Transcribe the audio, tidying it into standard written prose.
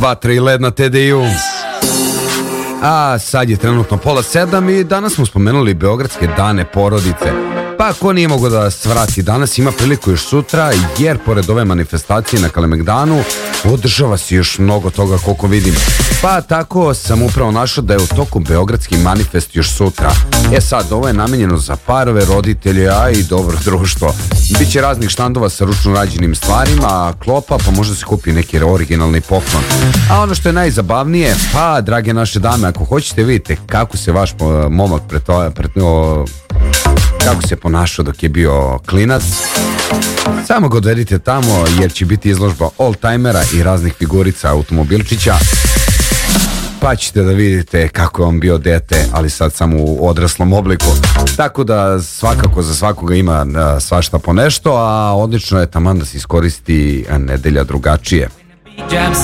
Vatra i led na TDI-u. A sad je trenutno 6:30 i danas smo spomenuli Beogradske dane porodice. Pa ko nije mogao da svrati danas ima priliku još sutra, jer pored ove manifestacije na Kalemegdanu održava se još mnogo toga koliko vidim. Pa tako sam upravo našao da je u toku Beogradski manifest još sutra. Sad, ovo je namenjeno za parove, roditelje, a i dobro društvo. Biće raznih štandova sa ručno rađenim stvarima, klopa, pa možda se kupi neki originalni poklon. A ono što je najzabavnije, pa drage naše dame, ako hoćete vidite kako se vaš momak kako se ponašao dok je bio klinac, samo ga odvedite tamo, jer će biti izložba oldtimera i raznih figurica automobilčića, pa ćete da vidite kako je on bio dete, ali sad samo u odraslom obliku. Tako da svakako za svakoga ima svašta po nešto, a odlično je taman da se iskoristi nedelja drugačije.